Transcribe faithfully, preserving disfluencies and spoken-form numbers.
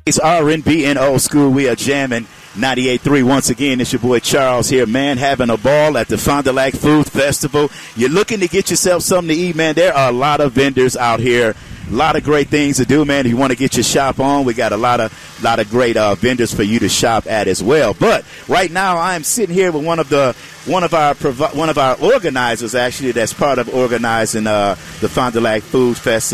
It's R and B in old school. We are jamming ninety-eight point three. Once again, it's your boy Charles here, man, having a ball at the Fond du Lac Food Festival. You're looking to get yourself something to eat, man. There are a lot of vendors out here. A lot of great things to do, man. If you want to get your shop on, we got a lot of lot of great uh, vendors for you to shop at as well. But right now, I am sitting here with one of the one of our one of our organizers, actually, that's part of organizing uh, the Fond du Lac Food Festival.